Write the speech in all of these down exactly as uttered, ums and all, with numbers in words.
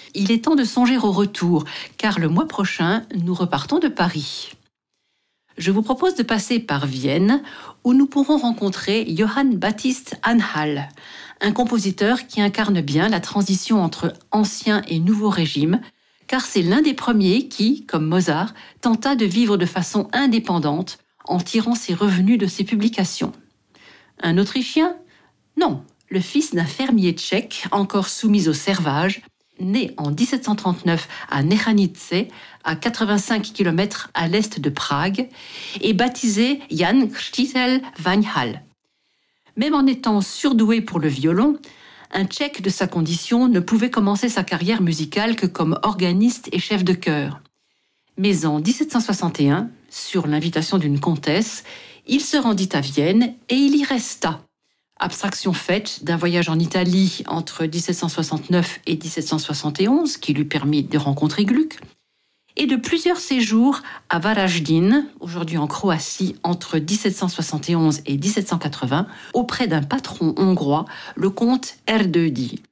il est temps de songer au retour, car le mois prochain, nous repartons de Paris. Je vous propose de passer par Vienne, où nous pourrons rencontrer Johann Baptist Anhalt, un compositeur qui incarne bien la transition entre ancien et nouveau régime, car c'est l'un des premiers qui, comme Mozart, tenta de vivre de façon indépendante en tirant ses revenus de ses publications. Un Autrichien ? Non, le fils d'un fermier tchèque encore soumis au servage, né en dix-sept cent trente-neuf à Nechanice, à quatre-vingt-cinq kilomètres à l'est de Prague, et baptisé Jan Chrzcitel Vanhal. Même en étant surdoué pour le violon, un Tchèque de sa condition ne pouvait commencer sa carrière musicale que comme organiste et chef de chœur. Mais en dix-sept cent soixante et un, sur l'invitation d'une comtesse, il se rendit à Vienne et il y resta. Abstraction faite d'un voyage en Italie entre dix-sept cent soixante-neuf et dix-sept cent soixante et onze, qui lui permit de rencontrer Gluck, et de plusieurs séjours à Varaždin, aujourd'hui en Croatie, entre dix-sept cent soixante et onze et dix-sept cent quatre-vingts, auprès d'un patron hongrois, le comte Erdődy.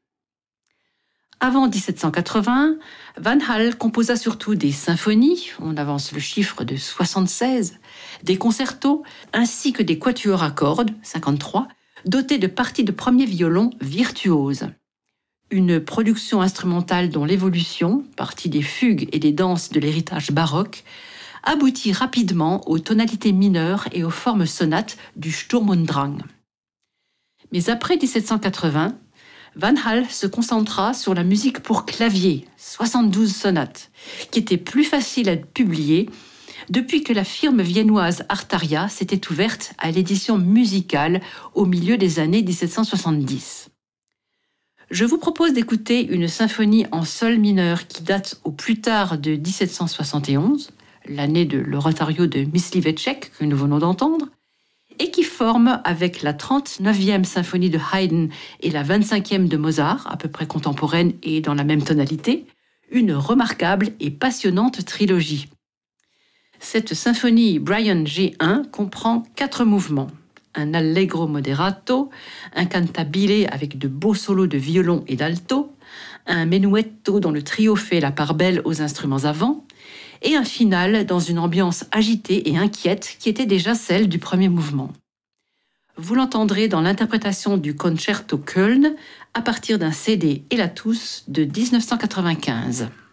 Avant dix-sept cent quatre-vingts, Vanhal composa surtout des symphonies, on avance le chiffre de soixante-seize, des concertos, ainsi que des quatuors à cordes, cinquante-trois, dotés de parties de premier violon virtuoses. Une production instrumentale dont l'évolution, partie des fugues et des danses de l'héritage baroque, aboutit rapidement aux tonalités mineures et aux formes sonates du Sturm und Drang. Mais après dix-sept cent quatre-vingts, Vanhal se concentra sur la musique pour clavier, soixante-douze sonates, qui était plus facile à publier depuis que la firme viennoise Artaria s'était ouverte à l'édition musicale au milieu des années dix-sept cent soixante-dix. Je vous propose d'écouter une symphonie en sol mineur qui date au plus tard de dix-sept cent soixante et onze, l'année de l'oratorio de Mysliveček que nous venons d'entendre, et qui forme avec la trente-neuvième symphonie de Haydn et la vingt-cinquième de Mozart, à peu près contemporaine et dans la même tonalité, une remarquable et passionnante trilogie. Cette symphonie Brian G un comprend quatre mouvements. Un allegro moderato, un cantabile avec de beaux solos de violon et d'alto, un menuetto dont le trio fait la part belle aux instruments avant, et un final dans une ambiance agitée et inquiète qui était déjà celle du premier mouvement. Vous l'entendrez dans l'interprétation du Concerto Köln à partir d'un C D Elatus de dix-neuf cent quatre-vingt-quinze.